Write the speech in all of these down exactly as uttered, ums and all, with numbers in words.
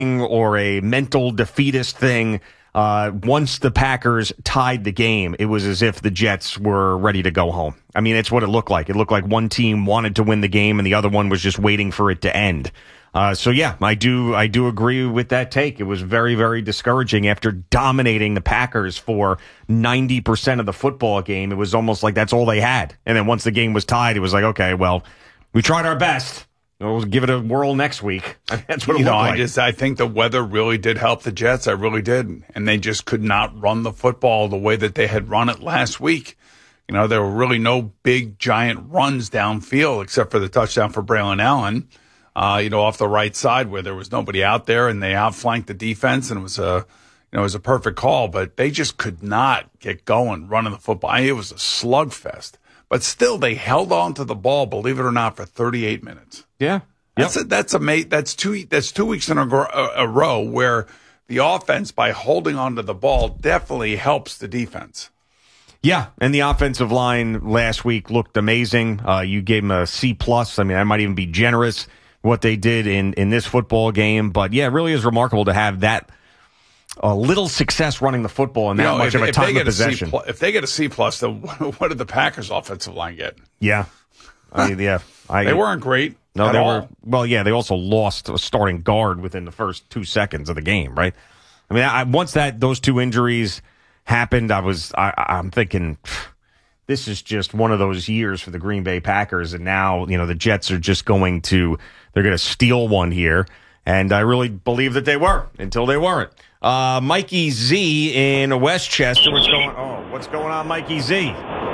or a mental defeatist thing. Uh, once the Packers tied the game, it was as if the Jets were ready to go home. I mean, it's what it looked like. It looked like one team wanted to win the game and the other one was just waiting for it to end. Uh, so yeah, I do, I do agree with that take. It was very, very discouraging after dominating the Packers for ninety percent of the football game. It was almost like that's all they had. And then once the game was tied, it was like, okay, well, we tried our best. We'll give it a whirl next week. That's what it you know, looked like. I just I think the weather really did help the Jets. I really did, and they just could not run the football the way that they had run it last week. You know, there were really no big giant runs downfield except for the touchdown for Braylon Allen. Uh, you know, off the right side where there was nobody out there, and they outflanked the defense, and it was a you know it was a perfect call. But they just could not get going running the football. I mean, it was a slugfest. But still, they held on to the ball, believe it or not, for thirty-eight minutes. Yeah, that's yep. a, that's a mate. That's two. That's two weeks in a, a, a row where the offense, by holding on to the ball, definitely helps the defense. Yeah, and the offensive line last week looked amazing. Uh, you gave them a C plus. I mean, I might even be generous what they did in in this football game. But yeah, it really is remarkable to have that. A little success running the football in that you know, much if, of a if time of possession. Pl- if they get a C plus, then what did the Packers' offensive line get? Yeah, I mean, yeah, I, they weren't great. No, at they all. were. Well, yeah, they also lost a starting guard within the first two seconds of the game. Right? I mean, I, once that those two injuries happened, I was I, I'm thinking this is just one of those years for the Green Bay Packers, and now you know the Jets are just going to they're going to steal one here, and I really believe that they were until they weren't. Uh, Mikey Z in Westchester. What's going? Oh, what's going on, Mikey Z?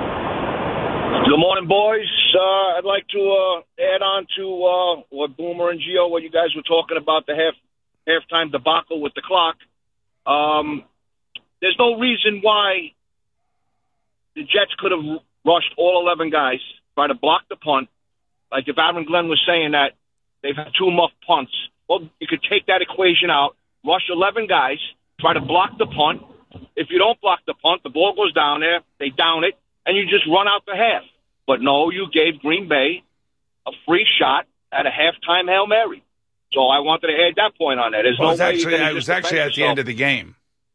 Good morning, boys. Uh, I'd like to uh, add on to uh, what Boomer and Gio, what you guys were talking about, the half halftime debacle with the clock. Um, there's no reason why the Jets could have rushed all eleven guys, try to block the punt. Like if Aaron Glenn was saying that they've had two muff punts, well, you could take that equation out. Rush eleven guys, try to block the punt. If you don't block the punt, the ball goes down there, they down it, and you just run out the half. But no, you gave Green Bay a free shot at a halftime Hail Mary. So I wanted to add that point on that. There's well, no it was way actually, it was actually at the end of the game.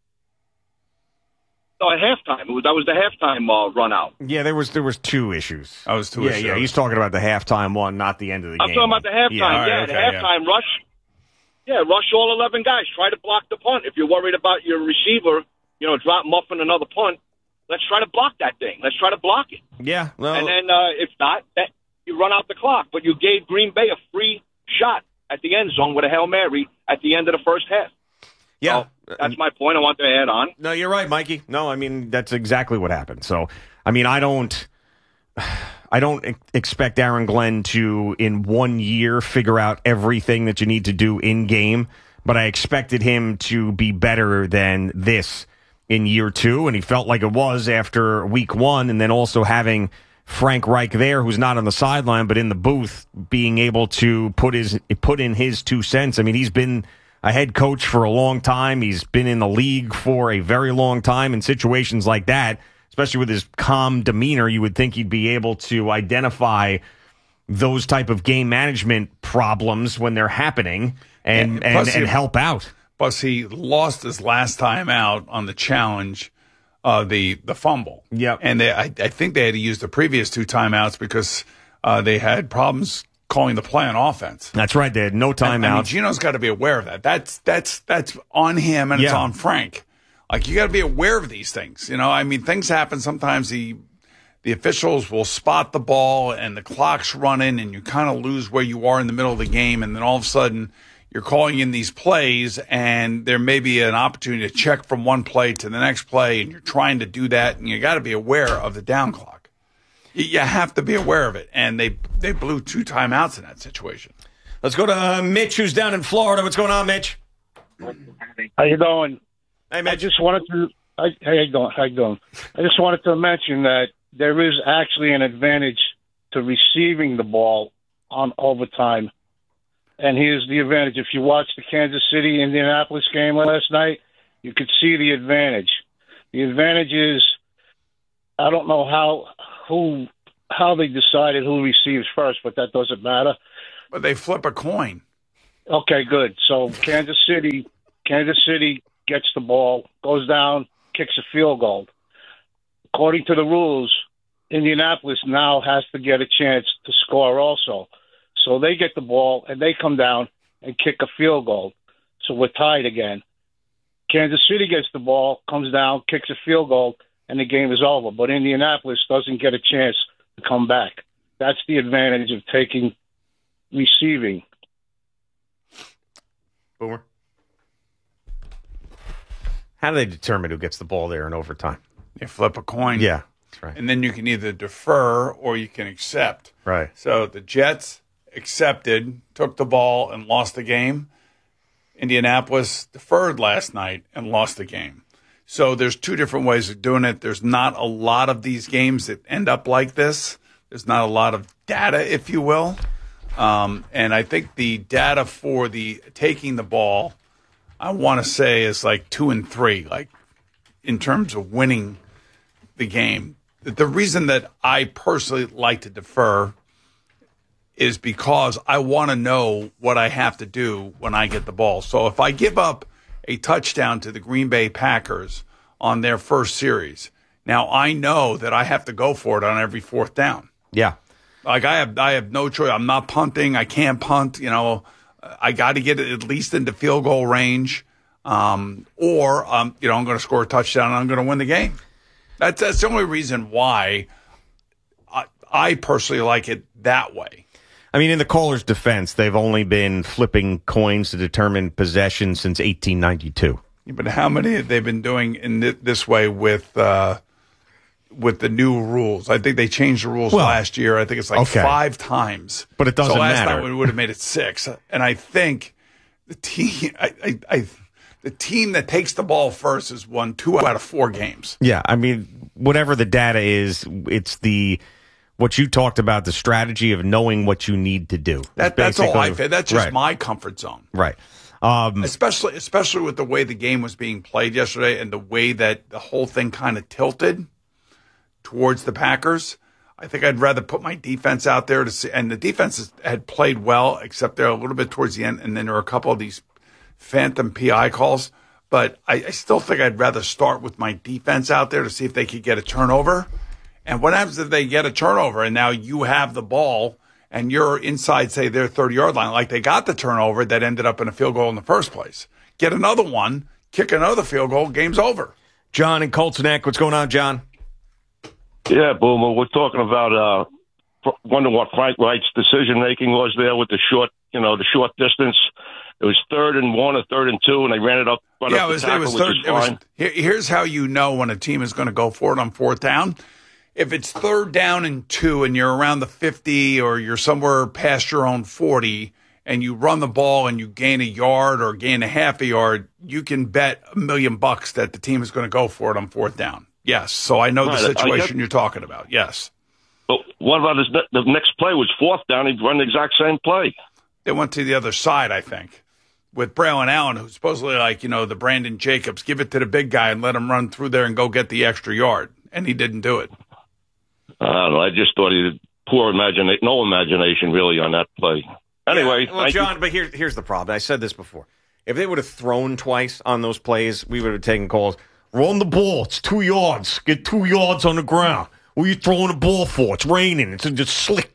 No, at halftime. It was, that was the halftime uh, run out. Yeah, there was there was two issues. I was two yeah, issues. Yeah, he's talking about the halftime one, not the end of the I'm game. I'm talking about the halftime. Yeah, yeah, right, the okay, halftime yeah. rush. Yeah, rush all eleven guys. Try to block the punt. If you're worried about your receiver, you know, drop muffing another punt, let's try to block that thing. Let's try to block it. Yeah. Well, and then uh, if not, that, you run out the clock. But you gave Green Bay a free shot at the end zone with a Hail Mary at the end of the first half. yeah. So that's my point I want to add on. No, you're right, Mikey. No, I mean, that's exactly what happened. So, I mean, I don't... I don't ex- expect Aaron Glenn to, in one year, figure out everything that you need to do in game, but I expected him to be better than this in year two, and he felt like it was after week one, and then also having Frank Reich there, who's not on the sideline but in the booth, being able to put his put in his two cents. I mean, he's been a head coach for a long time. He's been in the league for a very long time. In situations like that, especially with his calm demeanor, you would think he'd be able to identify those type of game management problems when they're happening and, and, and, and help out. Plus, he lost his last time out on the challenge, uh, the the fumble. Yep. And they, I, I think they had to use the previous two timeouts because uh, they had problems calling the play on offense. That's right. They had no timeouts. I mean, Gino's got to be aware of that. That's that's that's on him and it's Yeah. on Frank. Like, you got to be aware of these things. You know, I mean, things happen. Sometimes the the officials will spot the ball and the clock's running and you kind of lose where you are in the middle of the game. And then all of a sudden you're calling in these plays and there may be an opportunity to check from one play to the next play. And you're trying to do that. And you got to be aware of the down clock. You, you have to be aware of it. And they, they blew two timeouts in that situation. Let's go to uh, Mitch, who's down in Florida. What's going on, Mitch? How you doing? Hey, I Mitch. just wanted to. I, how you doing? How you doing? I just wanted to mention that there is actually an advantage to receiving the ball on overtime, and here's the advantage. If you watch the Kansas City Indianapolis game last night, you could see the advantage. The advantage is, I don't know how who how they decided who receives first, but that doesn't matter. But they flip a coin. Okay, good. So Kansas City, Kansas City gets the ball, goes down, kicks a field goal. According to the rules, Indianapolis now has to get a chance to score also. So they get the ball, and they come down and kick a field goal. So we're tied again. Kansas City gets the ball, comes down, kicks a field goal, and the game is over. But Indianapolis doesn't get a chance to come back. That's the advantage of taking receiving. Boomer. How do they determine who gets the ball there in overtime? You flip a coin. Yeah, that's right. And then you can either defer or you can accept. Right. So the Jets accepted, took the ball, and lost the game. Indianapolis deferred last night and lost the game. So there's two different ways of doing it. There's not a lot of these games that end up like this. There's not a lot of data, if you will. Um, and I think the data for the taking the ball, I want to say, is like two and three, like in terms of winning the game. The reason that I personally like to defer is because I want to know what I have to do when I get the ball. So if I give up a touchdown to the Green Bay Packers on their first series, now I know that I have to go for it on every fourth down. Yeah. Like I have, I have no choice. I'm not punting. I can't punt. You know, I got to get it at least into field goal range, um, or um, you know, I'm going to score a touchdown and I'm going to win the game. That's that's the only reason why I, I personally like it that way. I mean, in the caller's defense, they've only been flipping coins to determine possession since eighteen ninety-two. Yeah, but how many have they been doing in th- this way with uh, with the new rules? I think they changed the rules well, last year. I think it's like okay. five times. But it doesn't so last matter. Time we would have made it six. And I think the team, I, I, I, the team that takes the ball first has won two out of four games. Yeah, I mean, whatever the data is, it's the what you talked about, the strategy of knowing what you need to do. That, that's all I feel. That's just right. my comfort zone. Right. Um, especially, especially with the way the game was being played yesterday and the way that the whole thing kind of tilted towards the Packers. I think I'd rather put my defense out there to see, and the defense had played well, except they're a little bit towards the end, and then there were a couple of these phantom P I calls. But I, I still think I'd rather start with my defense out there to see if they could get a turnover. And what happens if they get a turnover and now you have the ball and you're inside, say, their thirty-yard line, like they got the turnover that ended up in a field goal in the first place. Get another one, kick another field goal, game's over. John in Colts Neck, what's going on, John? Yeah, Boomer, we're talking about uh, wondering what Frank Wright's decision-making was there with the short, you know, the short distance. It was third and one or third and two, and they ran it up. Yeah, up it was, the tackle, it was third. which is It was, fine. here, here's how you know when a team is going to go for it on fourth down. If it's third down and two and you're around the fifty or you're somewhere past your own forty and you run the ball and you gain a yard or gain a half a yard, you can bet a million bucks that the team is going to go for it on fourth down. Yes. So I know Right, the I situation get- you're talking about. Yes. But what about his, the next play was fourth down. He'd run the exact same play. They went to the other side, I think, with Braylon Allen, who's supposedly like, you know, the Brandon Jacobs, give it to the big guy and let him run through there and go get the extra yard. And he didn't do it. I don't know. I just thought he had poor imagination, no imagination really on that play. Anyway, Yeah, well, thank John, you. but here, here's the problem. I said this before. If they would have thrown twice on those plays, we would have taken calls. Run the ball. It's two yards. Get two yards on the ground. What are you throwing the ball for? It's raining. It's just slick.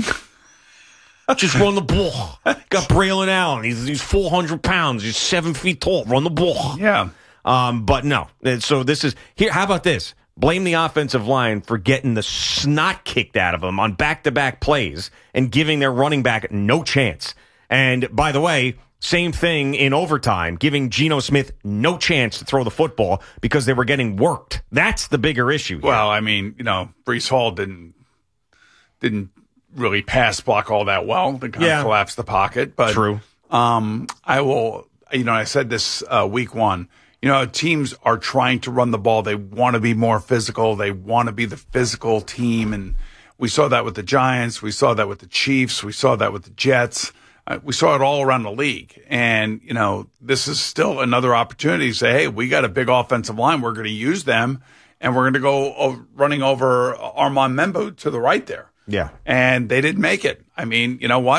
Just run the ball. Got Braylon Allen. He's, he's four hundred pounds. He's seven feet tall. Run the ball. Yeah. Um, but no. And so this is here. How about this? Blame the offensive line for getting the snot kicked out of them on back-to-back plays and giving their running back no chance. And by the way, same thing in overtime, giving Geno Smith no chance to throw the football because they were getting worked. That's the bigger issue here. Well, I mean, you know, Breece Hall didn't didn't really pass block all that well. They kind Yeah. of collapsed the pocket. But True. Um, I will, you know, I said this uh, week one. You know, teams are trying to run the ball. They want to be more physical. They want to be the physical team. And we saw that with the Giants. We saw that with the Chiefs. We saw that with the Jets. Uh, we saw it all around the league. And, you know, this is still another opportunity to say, hey, we got a big offensive line. We're going to use them. And we're going to go o- running over Armand Membo to the right there. Yeah. And they didn't make it. I mean, you know what?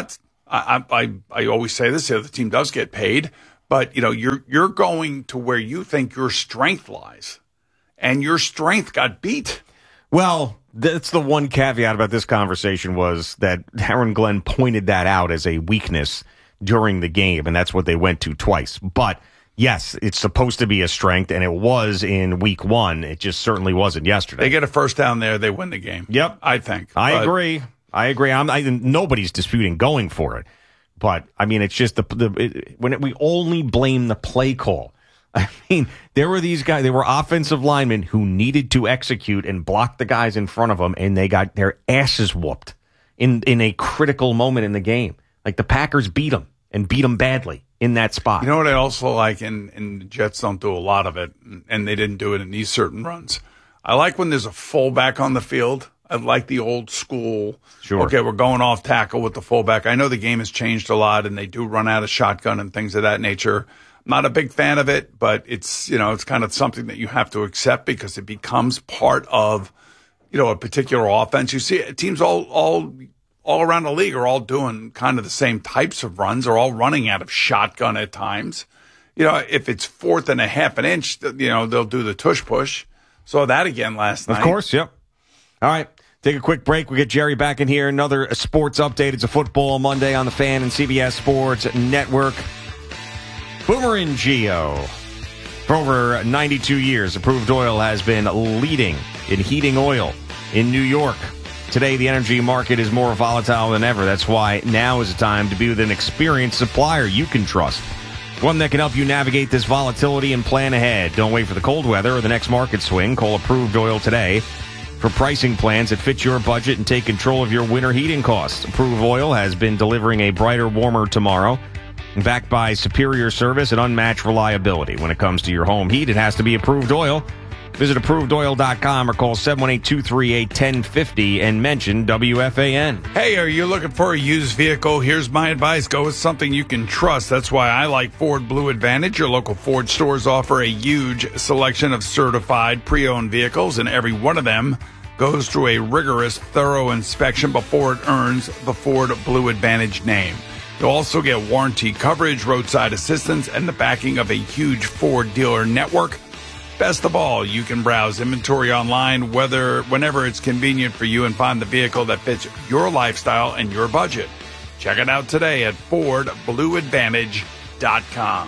I, I, I always say this, the other team does get paid, but, you know, you're, you're going to where you think your strength lies, and your strength got beat. Well, that's the one caveat about this conversation was that Aaron Glenn pointed that out as a weakness during the game, and that's what they went to twice. But, yes, it's supposed to be a strength, and it was in week one. It just certainly wasn't yesterday. They get a first down there, they win the game. Yep. I think. I but, agree. I agree. I'm, I, nobody's disputing going for it. But, I mean, it's just the, the it, when it, we only blame the play call. I mean, there were these guys, they were offensive linemen who needed to execute and block the guys in front of them, and they got their asses whooped in, in a critical moment in the game. Like the Packers beat them and beat them badly in that spot. You know what I also like, and, and the Jets don't do a lot of it, and they didn't do it in these certain runs. I like when there's a fullback on the field. I like the old school. Sure. Okay, we're going off tackle with the fullback. I know the game has changed a lot, and they do run out of shotgun and things of that nature. I'm not a big fan of it, but it's, you know, it's kind of something that you have to accept because it becomes part of, you know, a particular offense. You see teams all all all around the league are all doing kind of the same types of runs. They're all running out of shotgun at times. You know, if it's fourth and a half an inch, you know, they'll do the tush push. Saw that again last night. Of course, yep. All right. Take a quick break. We get Jerry back in here. Another sports update. It's a football Monday on the Fan and C B S Sports Network. Boomer and Geo. For over ninety-two years, Approved Oil has been leading in heating oil in New York. Today, the energy market is more volatile than ever. That's why now is the time to be with an experienced supplier you can trust. One that can help you navigate this volatility and plan ahead. Don't wait for the cold weather or the next market swing. Call Approved Oil today for pricing plans that fit your budget and take control of your winter heating costs. Approved Oil has been delivering a brighter, warmer tomorrow, backed by superior service and unmatched reliability. When it comes to your home heat, it has to be Approved Oil. Visit approved oil dot com or call seven one eight, two three eight, one zero five zero and mention W F A N. Hey, are you looking for a used vehicle? Here's my advice. Go with something you can trust. That's why I like Ford Blue Advantage. Your local Ford stores offer a huge selection of certified pre-owned vehicles, and every one of them goes through a rigorous, thorough inspection before it earns the Ford Blue Advantage name. You'll also get warranty coverage, roadside assistance, and the backing of a huge Ford dealer network. Best of all, you can browse inventory online whether whenever it's convenient for you and find the vehicle that fits your lifestyle and your budget. Check it out today at ford blue advantage dot com.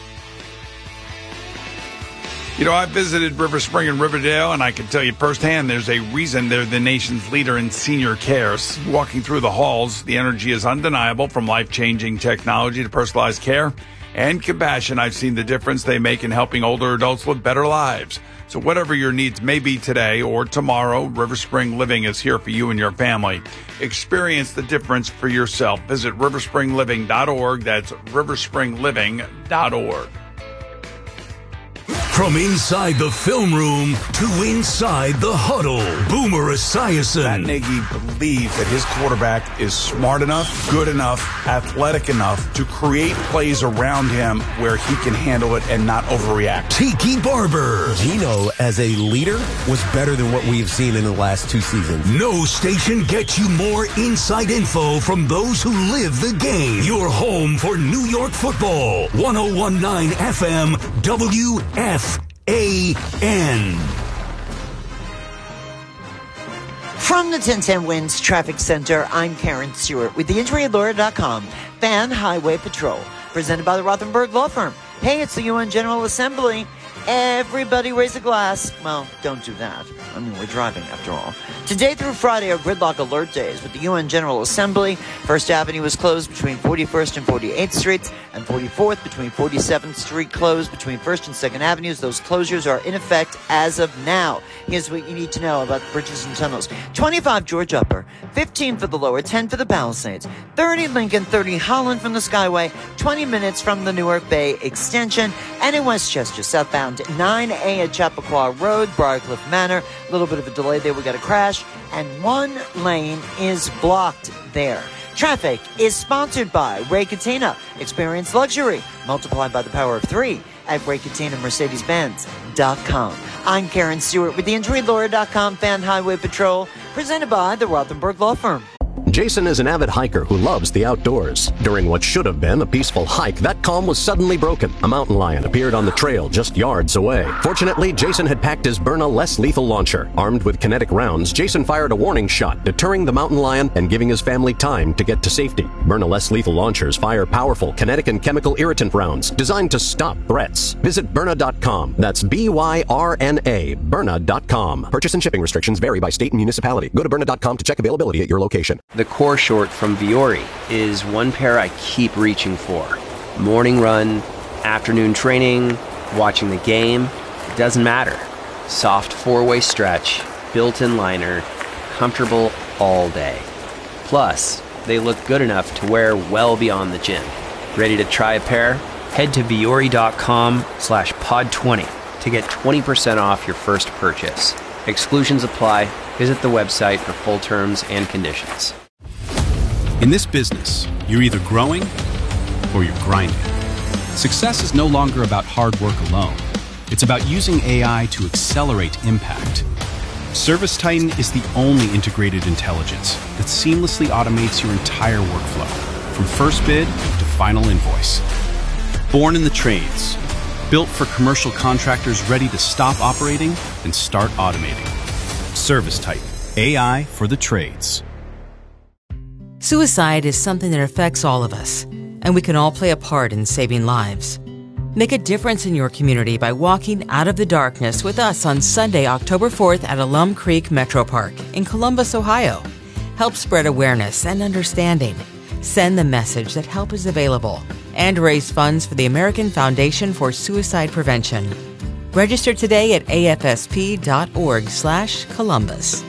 You know, I visited River Spring and Riverdale, and I can tell you firsthand there's a reason they're the nation's leader in senior care. Walking through the halls, the energy is undeniable, from life-changing technology to personalized care and compassion. I've seen the difference they make in helping older adults live better lives. So whatever your needs may be today or tomorrow, River Spring Living is here for you and your family. Experience the difference for yourself. Visit river spring living dot org. That's river spring living dot org. From inside the film room to inside the huddle, Boomer Esiason. Matt Nagy believes that his quarterback is smart enough, good enough, athletic enough to create plays around him where he can handle it and not overreact. Tiki Barber. Gino, as a leader, was better than what we've seen in the last two seasons. No station gets you more inside info from those who live the game. Your home for New York football. one oh one point nine F M W F A N. From the ten ten Winds Traffic Center, I'm Karen Stewart with the injury lawyer dot com Fan Highway Patrol, presented by the Rothenberg Law Firm. Hey, it's the U N General Assembly. Everybody raise a glass. Well, don't do that. I mean, we're driving after all. Today through Friday are gridlock alert days with the U N General Assembly. First Avenue is closed between forty-first and forty-eighth Streets, and forty-fourth between forty-seventh Street closed between first and second Avenues. Those closures are in effect as of now. Here's what you need to know about bridges and tunnels. twenty-five George Upper, fifteen for the Lower, ten for the Palisades, thirty Lincoln, thirty Holland from the Skyway, twenty minutes from the Newark Bay Extension, and in Westchester, southbound nine A at Chappaqua Road, Briarcliff Manor. A little bit of a delay there. We got a crash, and one lane is blocked there. Traffic is sponsored by Ray Catena. Experience luxury multiplied by the power of three at ray catena mercedes benz dot com. I'm Karen Stewart with the injury lawyer dot com Fan Highway Patrol, presented by the Rothenberg Law Firm. Jason is an avid hiker who loves the outdoors. During what should have been a peaceful hike, that calm was suddenly broken. A mountain lion appeared on the trail just yards away. Fortunately, Jason had packed his Byrna less lethal launcher. Armed with kinetic rounds, Jason fired a warning shot, deterring the mountain lion and giving his family time to get to safety. Byrna less lethal launchers fire powerful kinetic and chemical irritant rounds designed to stop threats. Visit Byrna dot com. That's B Y R N A, Byrna dot com. Purchase and shipping restrictions vary by state and municipality. Go to Byrna dot com to check availability at your location. The core short from Vuori is one pair I keep reaching for. Morning run, afternoon training, watching the game, it doesn't matter. Soft four-way stretch, built-in liner, comfortable all day. Plus, they look good enough to wear well beyond the gym. Ready to try a pair? Head to Vuori dot com slash pod twenty to get twenty percent off your first purchase. Exclusions apply. Visit the website for full terms and conditions. In this business, you're either growing or you're grinding. Success is no longer about hard work alone. It's about using A I to accelerate impact. ServiceTitan is the only integrated intelligence that seamlessly automates your entire workflow, from first bid to final invoice. Born in the trades, built for commercial contractors ready to stop operating and start automating. ServiceTitan, A I for the trades. Suicide is something that affects all of us, and we can all play a part in saving lives. Make a difference in your community by walking out of the darkness with us on Sunday, October fourth at Alum Creek Metro Park in Columbus, Ohio. Help spread awareness and understanding. Send the message that help is available and raise funds for the American Foundation for Suicide Prevention. Register today at A F S P dot org slash Columbus.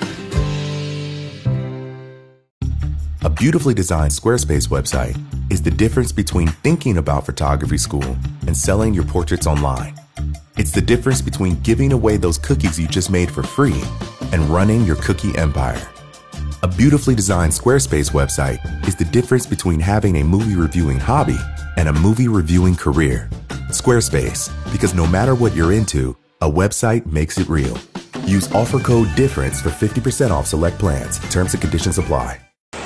A beautifully designed Squarespace website is the difference between thinking about photography school and selling your portraits online. It's the difference between giving away those cookies you just made for free and running your cookie empire. A beautifully designed Squarespace website is the difference between having a movie reviewing hobby and a movie reviewing career. Squarespace, because no matter what you're into, a website makes it real. Use offer code DIFFERENCE for fifty percent off select plans. Terms and conditions apply.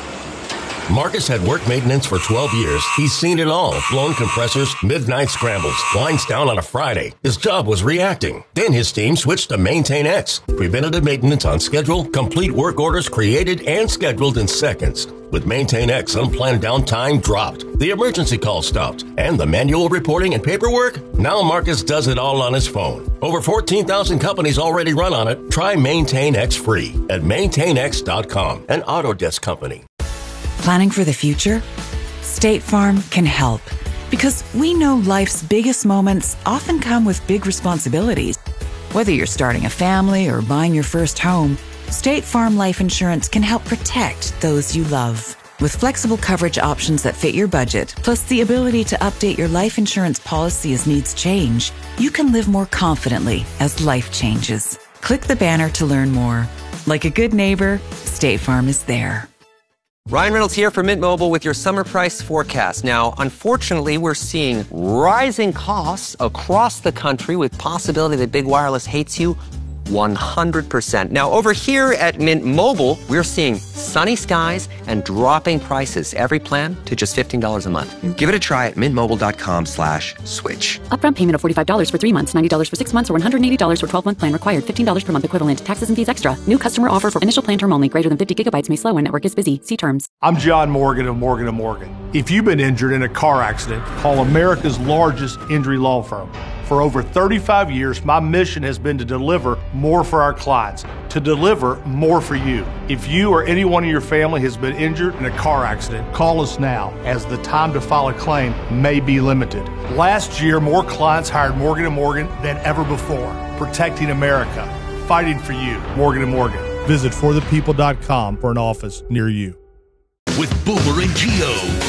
Marcus had work maintenance for twelve years. He's seen it all. Blown compressors, midnight scrambles, lines down on a Friday. His job was reacting. Then his team switched to Maintain X. Preventative maintenance on schedule, complete work orders created and scheduled in seconds. With Maintain X, unplanned downtime dropped. The emergency call stopped. And the manual reporting and paperwork? Now Marcus does it all on his phone. Over fourteen thousand companies already run on it. Try Maintain X free at maintain x dot com, an Autodesk company. Planning for the future? State Farm can help, because we know life's biggest moments often come with big responsibilities. Whether you're starting a family or buying your first home, State Farm Life Insurance can help protect those you love. With flexible coverage options that fit your budget, plus the ability to update your life insurance policy as needs change, you can live more confidently as life changes. Click the banner to learn more. Like a good neighbor, State Farm is there. Ryan Reynolds here for Mint Mobile with your summer price forecast. Now, unfortunately, we're seeing rising costs across the country with possibility that big wireless hates you one hundred percent. Now, over here at Mint Mobile, we're seeing sunny skies and dropping prices. Every plan to just fifteen dollars a month. Give it a try at mintmobile.com slash switch. Upfront payment of forty-five dollars for three months, ninety dollars for six months, or one hundred eighty dollars for twelve-month plan required. fifteen dollars per month equivalent. Taxes and fees extra. New customer offer for initial plan term only. Greater than fifty gigabytes may slow when network is busy. See terms. I'm John Morgan of Morgan and Morgan. If you've been injured in a car accident, call America's largest injury law firm. For over thirty-five years, my mission has been to deliver more for our clients, to deliver more for you. If you or anyone in your family has been injured in a car accident, call us now, as the time to file a claim may be limited. Last year, more clients hired Morgan and Morgan than ever before, protecting America, fighting for you. Morgan and Morgan. Visit for the people dot com for an office near you. With Boomer and Gio.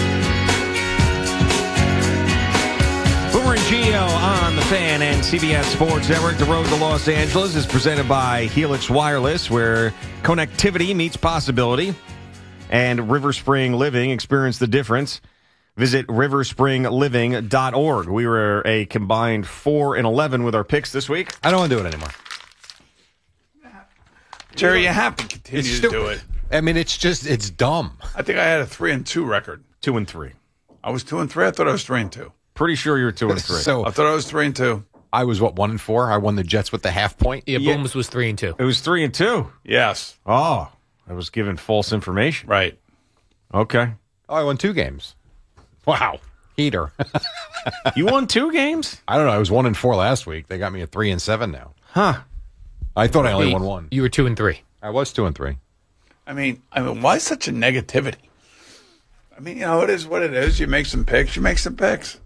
Boomer and Gio on the Fan and C B S Sports Network. The road to Los Angeles is presented by Helix Wireless, where connectivity meets possibility. And River Spring Living, experience the difference. Visit river spring living dot org. We were a combined four and eleven with our picks this week. I don't want to do it anymore. Jerry, you have to continue to do it. I mean, it's just, it's dumb. I think I had a three and two record. Two and three. I was two and three. I thought I was three and two. Pretty sure you were two and three. So I thought I was three and two. I was, what, one and four? I won the Jets with the half point? Yeah, Yeah. Booms was three and two. It was three and two. Yes. Oh, I was given false information. Right. Okay. Oh, I won two games. Wow. Heater. You won two games? I don't know. I was one and four last week. They got me at three and seven now. Huh. I thought I only You- won one. You were two and three. I was two and three. I mean, I mean, why such a negativity? I mean, you know, it is what it is. You make some picks. You make some picks.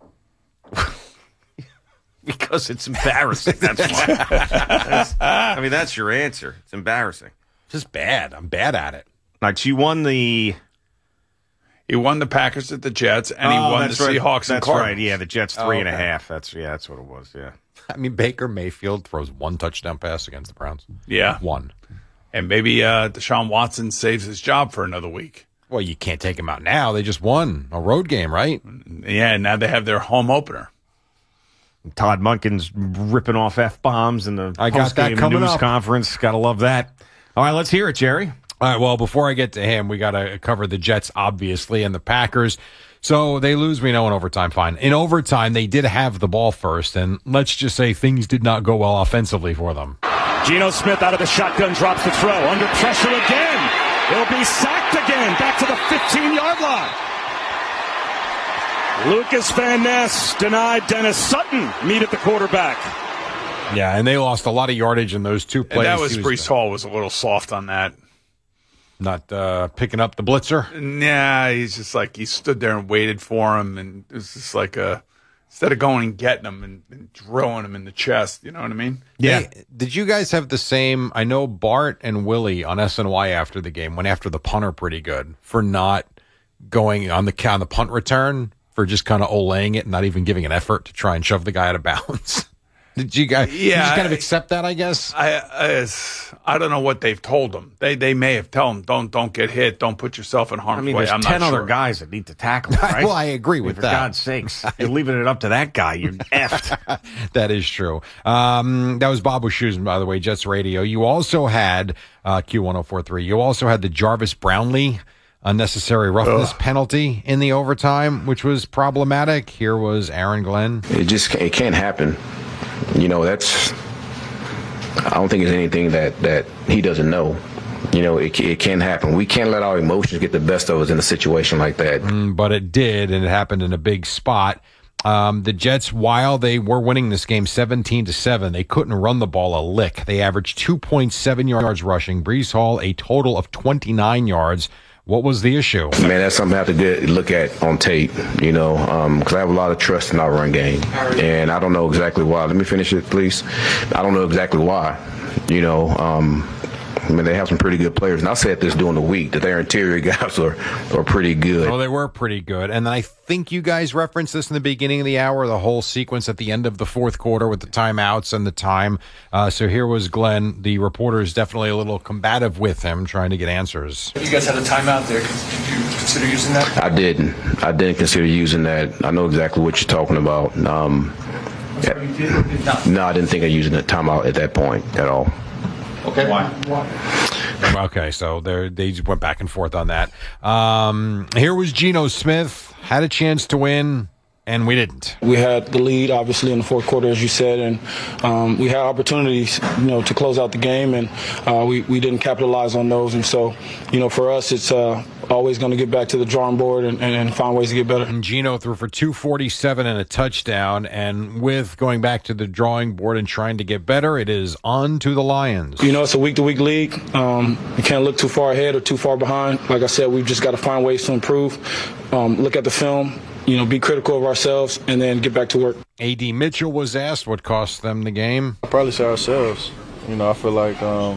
Because it's embarrassing. That's why. That's- I mean, that's your answer. It's embarrassing. Just bad. I'm bad at it. Like, so you won the... He won the Packers at the Jets, and he Oh, won the that's right. Seahawks and That's Cardinals. right. Yeah, the Jets three Oh, and a okay. half. That's yeah, that's what it was. Yeah. I mean, Baker Mayfield throws one touchdown pass against the Browns. Yeah. One. And maybe uh, Deshaun Watson saves his job for another week. Well, you can't take him out now. They just won a road game, right? Yeah, now they have their home opener. Todd Monken's ripping off F-bombs in the I got that post-game coming news up. conference. Gotta love that. All right, let's hear it, Jerry. All right, well, before I get to him, we got to cover the Jets, obviously, and the Packers. So they lose, we know, in overtime. Fine. In overtime, they did have the ball first, and let's just say things did not go well offensively for them. Geno Smith out of the shotgun, drops the throw. Under pressure again. He'll be sacked again. Back to the fifteen-yard line. Lucas Van Ness denied Dennis Sutton meet at the quarterback. Yeah, and they lost a lot of yardage in those two plays. And that was, He Brees Hall was a little soft on that. Not uh, picking up the blitzer. Yeah, he's just like, he stood there and waited for him, and it was just like a, instead of going and getting him and, and drilling him in the chest, you know what I mean? Yeah. Hey, did you guys have the same? I know Bart and Willie on S N Y after the game went after the punter pretty good for not going on the on the punt return, for just kind of olaying it and not even giving an effort to try and shove the guy out of bounds. Did you guys? Yeah, you just kind of accept that, I guess. I, I I don't know what they've told him. They they may have told him, don't don't get hit, don't put yourself in harm's I mean, way. there's I'm ten not other sure. guys that need to tackle him, right? Well, I agree with for that. For God's sakes, you're leaving it up to that guy. You're effed. That is true. Um, that was Bob Wischusen, by the way, Jets Radio. You also had uh, Q one oh four three. You also had the Jarvis Brownlee unnecessary roughness Ugh. penalty in the overtime, which was problematic. Here was Aaron Glenn. It just it can't happen. You know, that's. I don't think it's anything that that he doesn't know. You know, it it can happen. We can't let our emotions get the best of us in a situation like that. Mm, but it did, and it happened in a big spot. Um, the Jets, while they were winning this game seventeen to seven, they couldn't run the ball a lick. They averaged two point seven yards rushing. Brees Hall, a total of twenty-nine yards. What was the issue? Man, that's something I have to get, look at on tape, you know, because um, I have a lot of trust in our run game. And I don't know exactly why. Let me finish it, please. I don't know exactly why. You know, um, I mean, they have some pretty good players. And I said this during the week, that their interior guys are, are pretty good. Oh, they were pretty good. And I think you guys referenced this in the beginning of the hour, the whole sequence at the end of the fourth quarter with the timeouts and the time. Uh, so here was Glenn. The reporter is definitely a little combative with him, trying to get answers. You guys had a timeout there. Did you consider using that? I didn't. I didn't consider using that. I know exactly what you're talking about. Um, Sorry, you did? No. no, I didn't think of using a timeout at that point at all. Okay. Why? Why? Okay, so they they just went back and forth on that. Um, here was Geno Smith, had a chance to win, and we didn't. We had the lead, obviously, in the fourth quarter, as you said, and um, we had opportunities, you know, to close out the game, and uh, we, we didn't capitalize on those. And so, you know, for us, it's uh, always going to get back to the drawing board and, and, and find ways to get better. And Geno threw for two forty-seven and a touchdown, and with going back to the drawing board and trying to get better, it is on to the Lions. You know, it's a week-to-week league. Um, you can't look too far ahead or too far behind. Like I said, we've just got to find ways to improve, um, look at the film, you know, be critical of ourselves, and then get back to work. A D Mitchell was asked what cost them the game. I'd probably say ourselves. You know, I feel like um,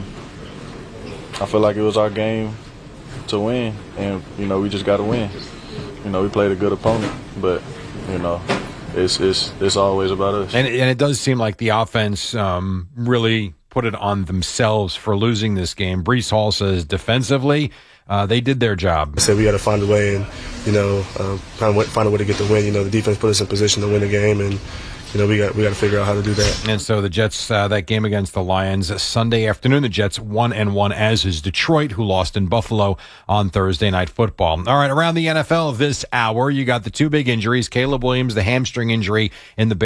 I feel like it was our game to win, and you know, we just got to win. You know, we played a good opponent, but you know, it's it's it's always about us. And, and it does seem like the offense um, really put it on themselves for losing this game. Brees Hall says defensively, uh, they did their job. I said we got to find a way and, you know, um, find, a way, find a way to get the win. You know, the defense put us in position to win the game, and, you know, we got we got to figure out how to do that. And so the Jets, uh, that game against the Lions Sunday afternoon, the Jets one and one, as is Detroit, who lost in Buffalo on Thursday Night Football. All right, around the N F L this hour, you got the two big injuries: Caleb Williams, the hamstring injury in the